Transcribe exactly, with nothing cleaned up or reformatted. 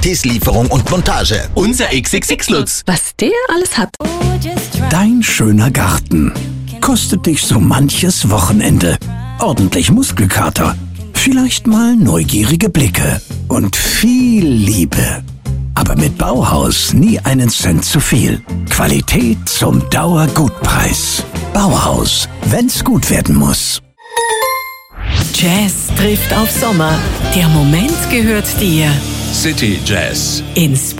Gratis-Lieferung und Montage. Unser X X X-Lutz. Was der alles hat. Dein schöner Garten kostet dich so manches Wochenende. Ordentlich Muskelkater, vielleicht mal neugierige Blicke und viel Liebe. Aber mit Bauhaus nie einen Cent zu viel. Qualität zum Dauergutpreis. Bauhaus, wenn's gut werden muss. Jazz trifft auf Sommer. Der Moment gehört dir. City Jazz. Inspiriert.